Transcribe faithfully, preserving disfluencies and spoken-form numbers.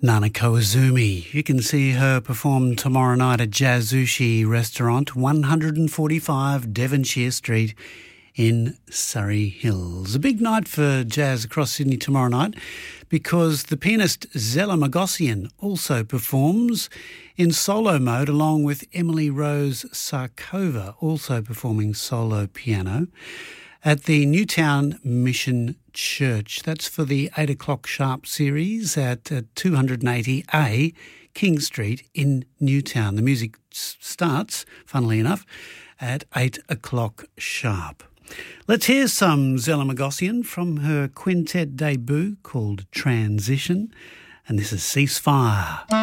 Nana Koizumi. You can see her perform tomorrow night at Jazzushi Restaurant, one forty-five Devonshire Street in Surrey Hills. A big night for jazz across Sydney tomorrow night because the pianist Zella Magosian also performs in solo mode along with Emily Rose Sarkova, also performing solo piano at the Newtown Mission Church. That's for the eight o'clock sharp series at uh, two eighty A King Street in Newtown. The music starts, funnily enough, at eight o'clock sharp. Let's hear some Zella Magosian from her quintet debut called Transition, and this is Ceasefire.